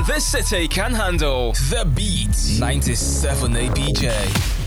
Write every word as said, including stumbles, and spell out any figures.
this city can handle. The Beat ninety-seven A P J.